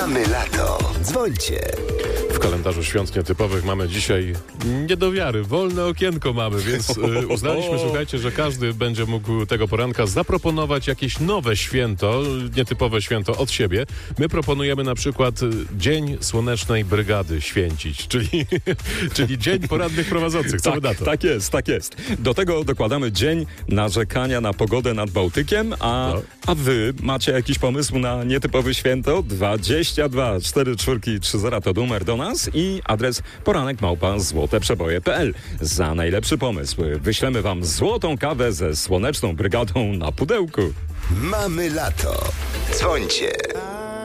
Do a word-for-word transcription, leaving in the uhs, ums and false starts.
Mamy lato. Dzwońcie. W kalendarzu świąt nietypowych mamy dzisiaj nie do wiary, wolne okienko mamy, więc y, uznaliśmy, słuchajcie, że każdy będzie mógł tego poranka zaproponować jakieś nowe święto, nietypowe święto od siebie. My proponujemy na przykład y, Dzień Słonecznej Brygady święcić, czyli, czyli Dzień Porannych Prowadzących. Co tak, wy na to? Tak jest, tak jest. Do tego dokładamy Dzień Narzekania na pogodę nad Bałtykiem, a, No. a wy macie jakiś pomysł na nietypowe święto? dwadzieścia dwa cztery cztery trzy zero to numer do nas i adres poranek małpa złoteprzeboje kropka p l. Za najlepszy pomysł wyślemy wam złotą kawę ze Słoneczną Brygadą na pudełku. Mamy lato. Dzwońcie.